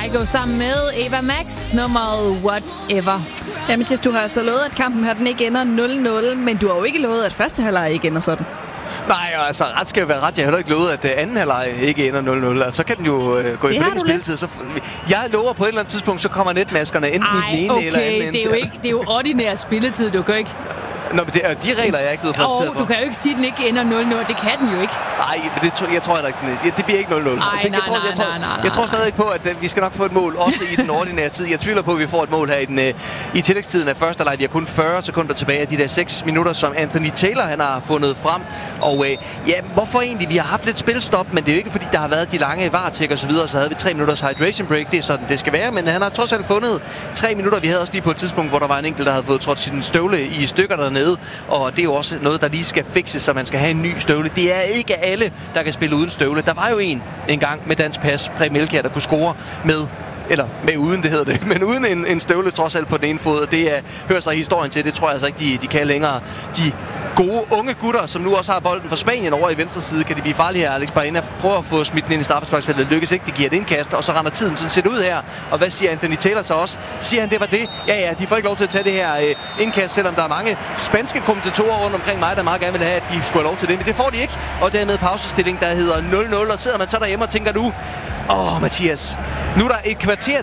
Kygo sammen med Ava Max, nummeret Whatever. Ja, Mathias, du har altså lovet, at kampen her den ikke ender 0-0, men du har jo ikke lovet, at første halvleg ikke ender sådan. Nej, altså ret skal jo være ret. Jeg har heller ikke lovet, at anden halvleg ikke ender 0-0. Altså, så kan den jo gå i forlænget spilletid. Så jeg lover på et eller andet tidspunkt, så kommer netmaskerne enten i den ene eller anden det er jo ikke, det er jo ordinær spilletid, du kan ikke. Nå, men det er de regler, jeg er ikke blevet præsenteret for. Du kan jo ikke sige, at den ikke ender 0-0. Det kan den jo ikke. Nej, men jeg tror heller ikke, det bliver ikke 0-0. Jeg tror stadig på, at vi skal nok få et mål, også i den ordinære tid. Jeg tvivler på, at vi får et mål her i tillægstiden af første halvleg. Vi har kun 40 sekunder tilbage af de der 6 minutter, som Anthony Taylor han har fundet frem. Og hvorfor egentlig? Vi har haft lidt spilstop, men det er jo ikke, fordi der har været de lange varetjek og så videre. Så havde vi 3 minutters hydration break. Det er sådan, det skal være. Men han har trods alt fundet 3 minutter. Vi havde også lige på et tidspunkt, hvor der var en enkelt, der havde fået trådt sin støvle i stykker dernede. Og det er jo også noget, der lige skal fikses, så man skal have en ny støvle. Det er ikke alle, der kan spille uden støvle. Der var jo en gang med dansk pas, Preben Elkjær, der kunne score med uden, det hedder det, men uden en støvle trods alt på den ene fod. Det hører sig historien til. Det tror jeg altså ikke, de kan længere. De gode unge gutter, som nu også har bolden fra Spanien over i venstre side, kan de blive farlige her. Alex Baena prøver at få smidt den ind i straffesparksfeltet. Lykkes ikke, det giver et indkast, og så render tiden sådan set ud her. Og hvad siger Anthony Taylor så også? Siger han, det var det? Ja, de får ikke lov til at tage det her indkast, selvom der er mange spanske kommentatorer rundt omkring mig, der meget gerne vil have, at de skulle have lov til det. Men det får de ikke, og dermed pausestilling, der hedder 0-0. Og sidder man så derhjemme og tænker, Mathias, nu er der et kvarter